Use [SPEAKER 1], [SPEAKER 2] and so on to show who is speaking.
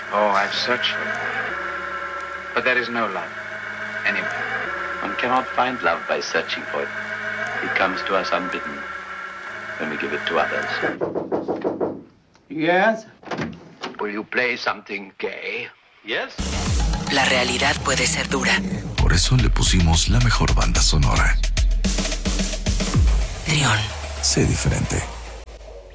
[SPEAKER 1] Oh, I've searched for it. But there is no love anywhere.
[SPEAKER 2] One cannot find love by searching for it. It comes to us unbidden when we give it to others.
[SPEAKER 3] Yes?
[SPEAKER 2] Will you play something gay? Yes.
[SPEAKER 4] La realidad puede ser dura.
[SPEAKER 5] Por eso le pusimos la mejor banda sonora.
[SPEAKER 4] Trión.
[SPEAKER 5] Sé diferente.